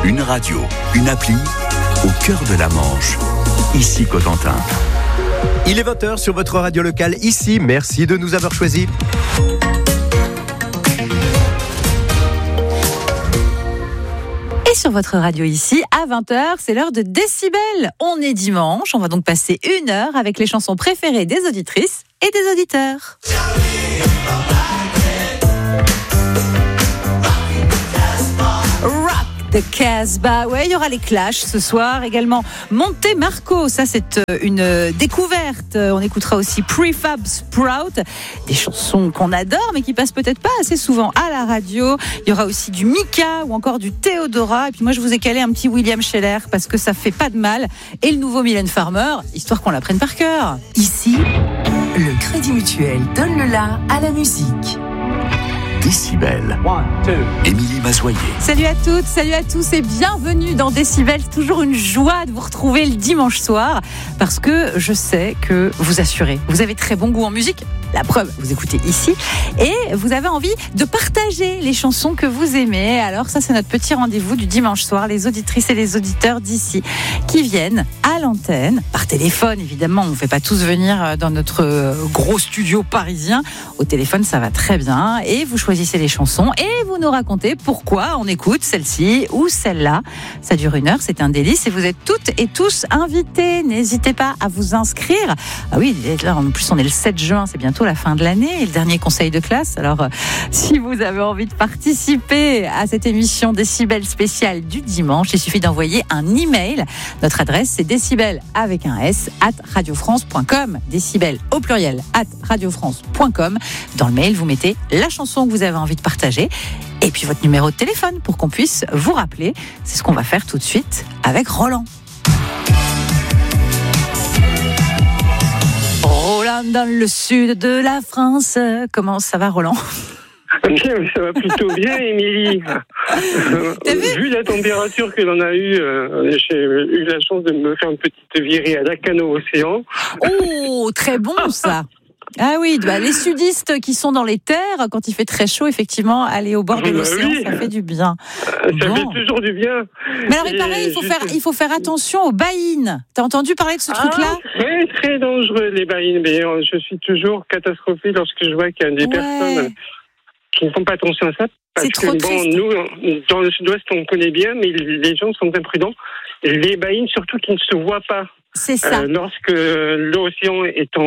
Une radio, une appli, au cœur de la Manche. Ici Cotentin. Il est 20h sur votre radio locale ici. Merci de nous avoir choisis. Et sur votre radio ici, à 20h, c'est l'heure de Décibel. On est dimanche, on va donc passer 1 heure avec les chansons préférées des auditrices et des auditeurs. The Casbah, ouais, il y aura les Clash ce soir, également Monte Marco, ça c'est une découverte. On écoutera aussi Prefab Sprout, des chansons qu'on adore mais qui passent peut-être pas assez souvent à la radio. Il y aura aussi du Mika ou encore du Theodora, et puis moi je vous ai calé un petit William Scheller parce que ça fait pas de mal, et le nouveau Mylène Farmer, histoire qu'on l'apprenne par cœur. Ici, le Crédit Mutuel donne le la à la musique. Décibel. Émilie Mazoyer. Salut à toutes, salut à tous et bienvenue dans Décibel. C'est toujours une joie de vous retrouver le dimanche soir parce que je sais que vous assurez. Vous avez très bon goût en musique. La preuve, vous écoutez ici et vous avez envie de partager les chansons que vous aimez. Alors ça, c'est notre petit rendez-vous du dimanche soir. Les auditrices et les auditeurs d'ici qui viennent à l'antenne, par téléphone évidemment. On ne fait pas tous venir dans notre gros studio parisien. Au téléphone, ça va très bien. Et vous choisissez les chansons et vous nous racontez pourquoi on écoute celle-ci ou celle-là. Ça dure 1 heure, c'est un délice et vous êtes toutes et tous invités. N'hésitez pas à vous inscrire. Ah oui, là, en plus on est le 7 juin, c'est bientôt la fin de l'année et le dernier conseil de classe. Alors, si vous avez envie de participer à cette émission Décibel spéciale du dimanche, il suffit d'envoyer un email. Notre adresse, c'est décibel avec un S @radiofrance.com. Décibel au pluriel @radiofrance.com. Dans le mail, vous mettez la chanson que vous avez envie de partager et puis votre numéro de téléphone pour qu'on puisse vous rappeler. C'est ce qu'on va faire tout de suite avec Roland. Roland dans le sud de la France. Comment ça va, Roland ? Bien, ça va plutôt bien, Émilie. Vu la température que l'on a eue, j'ai eu la chance de me faire une petite virée à Lacanau-Océan. Oh, très bon ça. Ah oui, bah, les sudistes qui sont dans les terres, quand il fait très chaud, effectivement, aller au bord de l'océan, oui. Ça fait du bien. Ça fait toujours du bien. Mais alors, il paraît, il faut faire attention aux baïnes. T'as entendu parler de ce truc-là ? Très, très dangereux, les baïnes. Mais je suis toujours catastrophée lorsque je vois qu'il y a des personnes qui ne font pas attention à ça. Parce que nous, dans le sud-ouest, on connaît bien, mais les gens sont imprudents. Les baïnes, surtout, qui ne se voient pas. C'est ça. Lorsque l'océan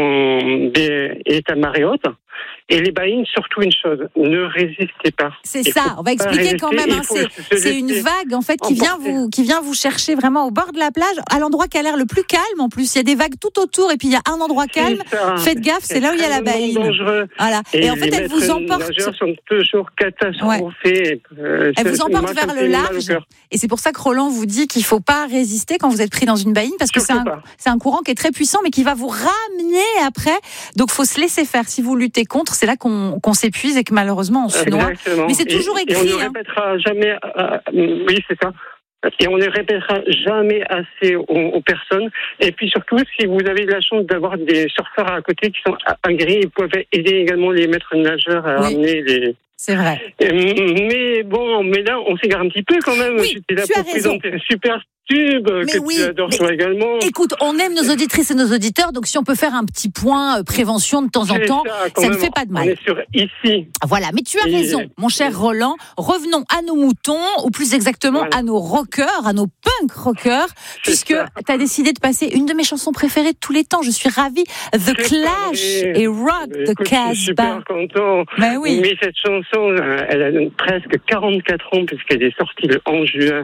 est à marée haute. Et les baïnes, surtout une chose, ne résistez pas. C'est ça, on va expliquer quand même. Hein, c'est une vague en fait qui vient vous chercher vraiment au bord de la plage, à l'endroit qui a l'air le plus calme en plus. Il y a des vagues tout autour et puis il y a un endroit calme. Faites gaffe, c'est là où il y a la baïne. Dangereux. Voilà. Et en fait, elle vous emporte. Les nageurs sont toujours catastrophés. Ouais. Elle vous emporte vers le large. Et c'est pour ça que Roland vous dit qu'il ne faut pas résister quand vous êtes pris dans une baïne parce que c'est un courant qui est très puissant mais qui va vous ramener après. Donc, il faut se laisser faire. Si vous luttez contre, c'est là qu'on s'épuise et que malheureusement on se noie. Mais c'est toujours écrit. Et on ne répétera jamais. Oui, c'est ça. Et on ne répétera jamais assez aux personnes. Et puis surtout, si vous avez la chance d'avoir des surfeurs à côté qui sont agréés, ils peuvent aider également les maîtres nageurs à ramener les. C'est vrai. Mais bon, là, on s'égare un petit peu quand même. Oui, j'étais là pour présenter un super tube que tu adores toi également. Écoute, on aime nos auditrices et nos auditeurs, donc si on peut faire un petit point prévention de temps en temps, ça ne fait pas de mal. On est sur ici. Voilà, mais tu as raison, mon cher Roland. Revenons à nos moutons, ou plus exactement à nos rockers, à nos punk rockers, puisque tu as décidé de passer une de mes chansons préférées de tous les temps. Je suis ravie. The Clash et Rock the Casbah. Je suis super content. Mais oui. Mais cette chanson, elle a presque 44 ans puisqu'elle est sortie le 11 juin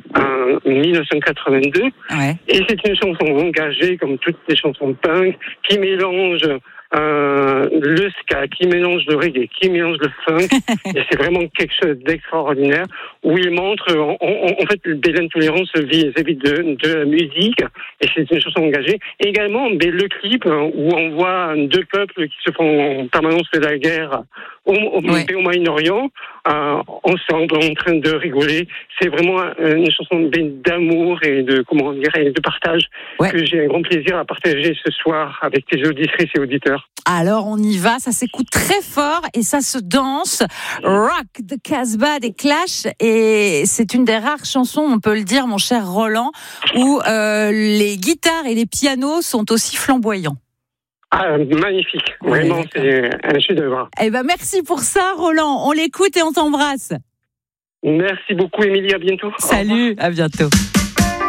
1982. Ouais. Et c'est une chanson engagée comme toutes les chansons punk qui mélange le ska, qui mélange le reggae, qui mélange le funk. Et c'est vraiment quelque chose d'extraordinaire où il montre, en fait, l'intolérance vis-à-vis de la musique. Et c'est une chanson engagée. Et également, le clip où on voit deux peuples qui se font en permanence de la guerre au Moyen-Orient, ensemble, en train de rigoler. C'est vraiment une chanson d'amour et de partage que j'ai un grand plaisir à partager ce soir avec tes auditrices et auditeurs. Alors on y va, ça s'écoute très fort et ça se danse. Rock the Casbah des Clash, et c'est une des rares chansons, on peut le dire mon cher Roland, où les guitares et les pianos sont aussi flamboyants. Ah, magnifique. Vraiment, c'est un chef-d'œuvre. Merci pour ça, Roland. On l'écoute et on t'embrasse. Merci beaucoup, Émilie. À bientôt. Salut, à bientôt.